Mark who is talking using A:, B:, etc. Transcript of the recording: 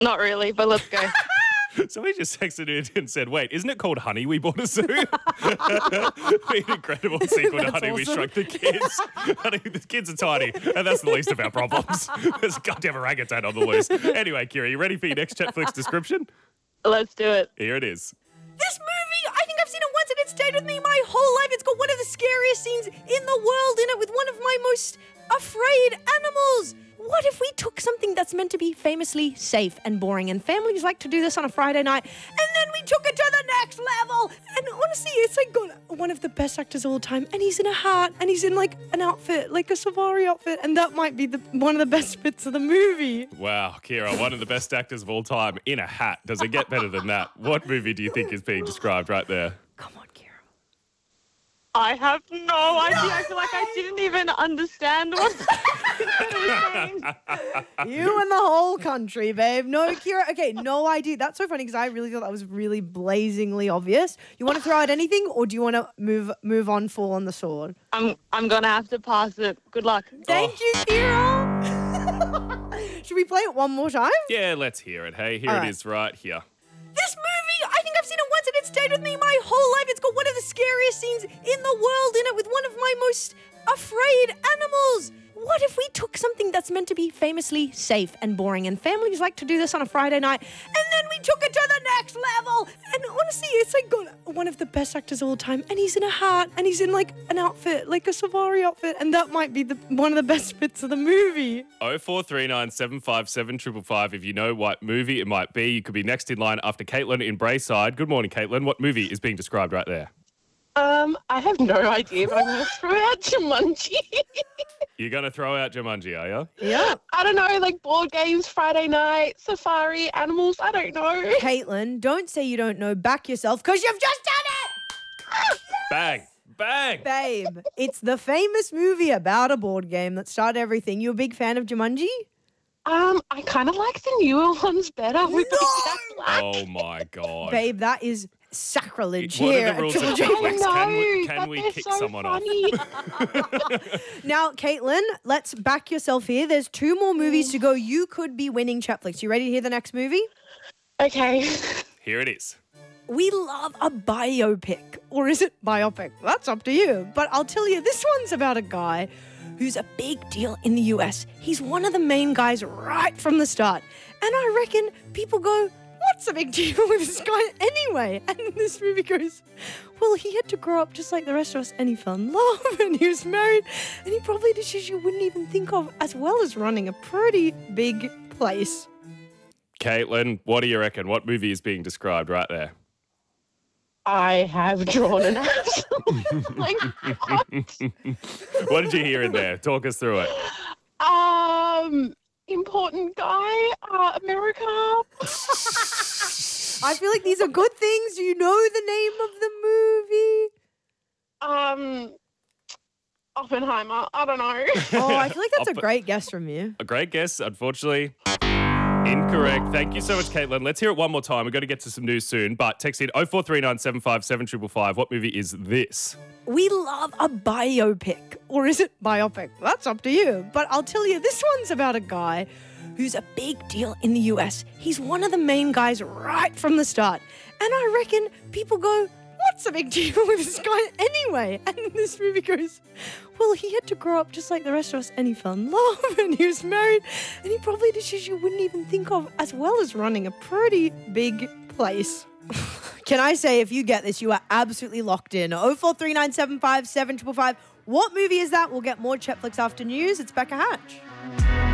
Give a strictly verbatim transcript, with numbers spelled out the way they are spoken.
A: Not really, but let's go.
B: Somebody just texted in and said, wait, isn't it called Honey We Bought a Zoo? Be an incredible sequel to Honey We
C: awesome.
B: Shrunk the Kids. Honey, the kids are tiny, and that's the least of our problems. There's a goddamn orangutan on the loose. Anyway, Kira, you ready for your next Netflix description?
A: Let's do it.
B: Here it is.
C: This movie, I think I've seen it once and it stayed with me my whole life. It's got one of the scariest scenes in the world in it with one of my most afraid animals. What if we took something that's meant to be famously safe and boring, and families like to do this on a Friday night, and then we took it to the next level? And honestly, it's like got one of the best actors of all time, and he's in a hat, and he's in like an outfit, like a safari outfit, and that might be the one of the best bits of the movie.
B: Wow, Kira, one of the best actors of all time in a hat. Does it get better than that? What movie do you think is being described right there?
C: Come on, Kira.
A: I have no idea. I feel like I didn't even understand what it was saying.
C: You and the whole country, babe. No, Kira. Okay, no idea. That's so funny because I really thought that was really blazingly obvious. You want to throw out anything, or do you want to move move on full on the sword?
A: I'm I'm gonna have to pass it. Good luck.
C: Thank you, Kira. Should we play it one more time?
B: Yeah, let's hear it. Hey, here
C: All
B: it
C: right.
B: is right here.
C: This movie, I think I've seen it once and it stayed with me my whole life. It's got one of the scariest scenes in the world in it with one of my most afraid animals. What if we took something that's meant to be famously safe and boring, and families like to do this on a Friday night, and then we took it to the next level? And honestly, it's like got one of the best actors of all time, and he's in a hat, and he's in like an outfit, like a safari outfit, and that might be the one of the best bits of the movie.
B: oh four three nine, seven five seven, five five five. If you know what movie it might be, you could be next in line after Caitlin in Brayside. Good morning, Caitlin. What movie is being described right there?
D: Um, I have no idea, but I'm going to throw out Jumanji.
B: You're going to throw out Jumanji, are you?
C: Yeah.
D: I don't know, like board games, Friday night, safari, animals, I don't know.
C: Caitlin, don't say you don't know. Back yourself, because you've just done it!
B: Bang. Bang.
C: Babe, it's the famous movie about a board game that started everything. You a big fan of Jumanji?
D: Um, I kind of like the newer ones better with the Jack Black.
B: Oh, my God.
C: Babe, that is sacrilege
B: What
C: here
B: are the
C: at
B: rules of
C: Triple J.
D: I
B: Netflix?
D: know,
B: Can we, can
D: but
B: we
D: they're
B: kick
D: so
B: someone
D: funny.
B: off?
C: Now, Caitlin, let's back yourself here. There's two more movies to go. You could be winning Chatflix. You ready to hear the next movie?
D: Okay.
B: Here it is.
C: We love a biopic. Or is it biopic? That's up to you. But I'll tell you, this one's about a guy who's a big deal in the U S. He's one of the main guys right from the start. And I reckon people go, what's the big deal with this guy anyway? And this movie goes, well, he had to grow up just like the rest of us, and he fell in love, and he was married, and he probably did shit you wouldn't even think of, as well as running a pretty big place.
B: Caitlin, what do you reckon? What movie is being described right there?
D: I have drawn an absolute like what?
B: What did you hear in there? Talk us through it.
D: Um, important guy, uh, America.
C: I feel like these are good things. Do you know the name of the movie?
D: Um, Oppenheimer. I don't know.
C: Oh, I feel like that's a
B: Oppen-
C: great guess from you.
B: A great guess, unfortunately. Incorrect. Thank you so much, Caitlin. Let's hear it one more time. We've got to get to some news soon, but text in oh four three nine, seven five seven, five five five. What movie is this?
C: We love a biopic. Or is it biopic? That's up to you. But I'll tell you, this one's about a guy who's a big deal in the U S. He's one of the main guys right from the start. And I reckon people go, what's the big deal with this guy anyway? And this movie goes, well, he had to grow up just like the rest of us, and he fell in love, and he was married, and he probably did shit you wouldn't even think of, as well as running a pretty big place. Can I say, if you get this, you are absolutely locked in. oh four three nine, seven five seven, five five five. What movie is that? We'll get more Chetflix after news. It's Becca Hatch.